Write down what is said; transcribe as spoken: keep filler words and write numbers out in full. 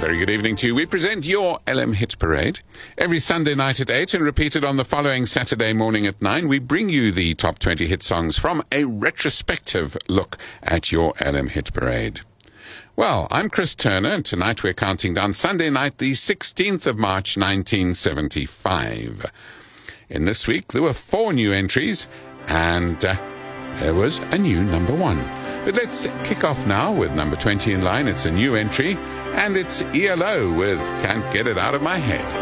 Very good evening to you. We present your L M Hit Parade. Every Sunday night at eight and repeated on the following Saturday morning at nine, we bring you the top twenty hit songs from a retrospective look at your L M Hit Parade. Well, I'm Chris Turner, and tonight we're counting down Sunday night, the sixteenth of March, nineteen seventy-five. In this week, there were four new entries, and uh, there was a new number one. But let's kick off now with number twenty in line. It's a new entry, and it's E L O with Can't Get It Out of My Head.